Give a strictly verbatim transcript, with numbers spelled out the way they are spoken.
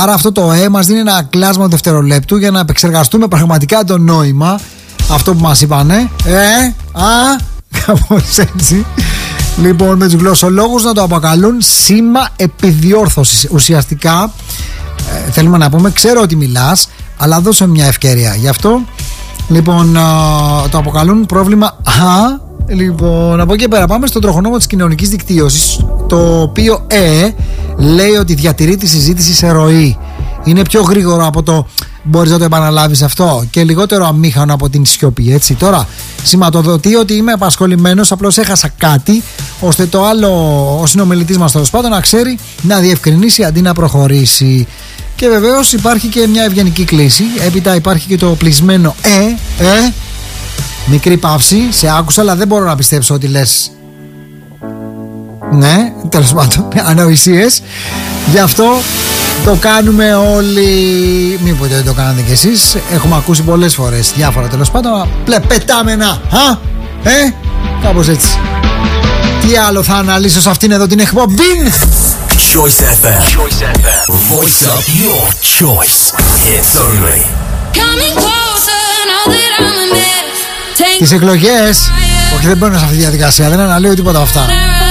Άρα αυτό το ε μας δίνει ένα κλάσμα δευτερολέπτου για να επεξεργαστούμε πραγματικά το νόημα. Αυτό που μας είπανε. Ε, α, κάπως έτσι. Λοιπόν, με τους γλωσσολόγους να το αποκαλούν σήμα επιδιόρθωσης. Ουσιαστικά ε, θέλουμε να πούμε, ξέρω ότι μιλάς, αλλά δώσε μια ευκαιρία. Γι' αυτό λοιπόν ε, το αποκαλούν πρόβλημα α. Λοιπόν, από εκεί πέρα πάμε στον τροχονόμο της κοινωνικής δικτύωσης, το οποίο ε λέει ότι διατηρεί τη συζήτηση σε ροή. Είναι πιο γρήγορο από το μπορείς να το επαναλάβεις αυτό και λιγότερο αμήχανο από την σιωπή, έτσι. Τώρα σηματοδοτεί ότι είμαι απασχολημένος, απλώς έχασα κάτι, ώστε το άλλο, ο συνομιλητής μας τέλος πάντων, να ξέρει να διευκρινίσει αντί να προχωρήσει. Και βεβαίως υπάρχει και μια ευγενική κλίση. Έπειτα υπάρχει και το πλεισμένο ε, ε, μικρή παύση, σε άκουσα αλλά δεν μπορώ να πιστέψω ότι λες. Ναι, τέλος πάντων, ανοησίες. Γι' αυτό το κάνουμε όλοι. Μην πείτε δεν το κάνατε κι εσείς. Έχουμε ακούσει πολλές φορές διάφορα τέλος πάντων. Πλε πετάμενα. Α, ε, κάπως έτσι. Τι άλλο θα αναλύσω σε αυτήν εδώ την εκπομπή? Choice εφ εμ. Choice εφ εμ. Voice up your choice. Hits only. Τις εκλογές. Όχι, δεν μπαίνω σε αυτή τη διαδικασία. Δεν αναλύω τίποτα από αυτά.